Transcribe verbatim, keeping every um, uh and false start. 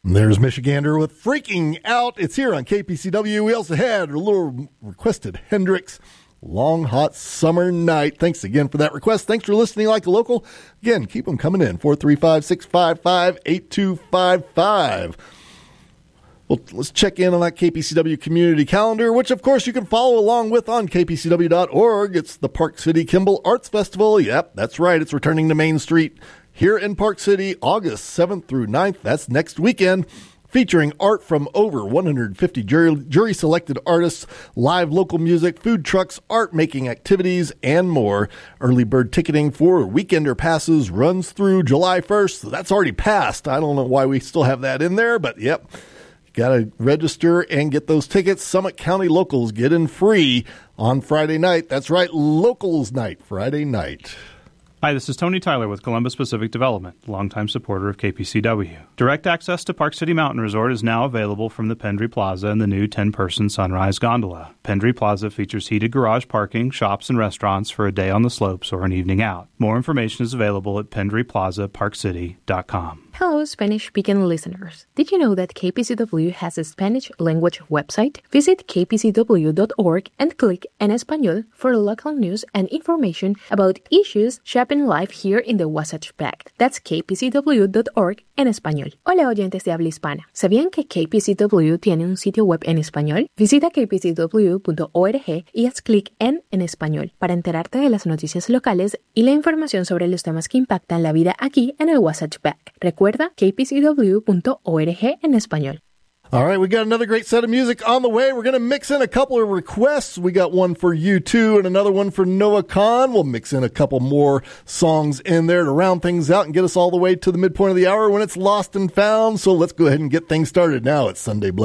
There's Michigander with Freaking Out. It's here on K P C W. We also had a little requested Hendrix, Long Hot Summer Night. Thanks again for that request. Thanks for listening like a local. Again, keep them coming in. four three five, six five five, eight two five five. Well, let's check in on that K P C W community calendar, which, of course, you can follow along with on K P C W dot org. It's the Park City Kimball Arts Festival. Yep, that's right. It's returning to Main Street here in Park City, August seventh through ninth. That's next weekend, featuring art from over one hundred fifty jury, jury-selected artists, live local music, food trucks, art-making activities, and more. Early bird ticketing for weekender passes runs through July first. So that's already passed. I don't know why we still have that in there, but yep. Got to register and get those tickets. Summit County Locals get in free on Friday night. That's right, Locals Night, Friday night. Hi, this is Tony Tyler with Columbus Pacific Development, longtime supporter of K P C W. Direct access to Park City Mountain Resort is now available from the Pendry Plaza and the new ten-person Sunrise Gondola. Pendry Plaza features heated garage parking, shops, and restaurants for a day on the slopes or an evening out. More information is available at pendry plaza park city dot com. Hello, Spanish-speaking listeners. Did you know that K P C W has a Spanish language website? Visit k p c w dot org and click En Español for local news and information about issues shaping life here in the Wasatch Pact. That's k p c w dot org en español. Hola, oyentes de habla hispana. ¿Sabían que K P C W tiene un sitio web en español? Visita k p c w punto org y haz clic en En Español para enterarte de las noticias locales y la información sobre los temas que impactan la vida aquí en el Wasatch Pact. Recuerda k p c w punto org en español. All right, we got another great set of music on the way. We're going to mix in a couple of requests. We got one for U two and another one for Noah Kahn. We'll mix in a couple more songs in there to round things out and get us all the way to the midpoint of the hour when it's Lost and Found. So let's go ahead and get things started now. It's Sunday Blend.